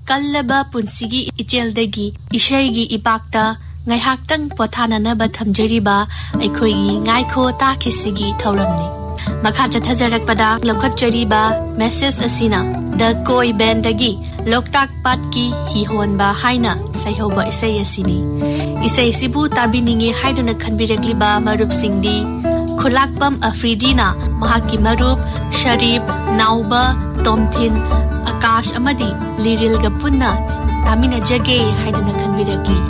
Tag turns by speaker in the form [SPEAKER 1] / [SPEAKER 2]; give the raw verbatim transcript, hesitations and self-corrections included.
[SPEAKER 1] कल्लबा पुंसिगी इचेलदगी इशैगी इपाक्ता ngaihaktang pothananaba thamjariba aikhoigi ngaikho takhisigi thauramni makha chathajarakpada lokhatjariba message asina the koi bandagi loktak pat ki hi honba haina saihoba isai asini isai sibu tabiningi haiduna khanbirakliba marup singdi khulakpam afridina mahaki marup sharif nauba tomthin akash amadi liril ga punna tamina jage haiduna khanbiraki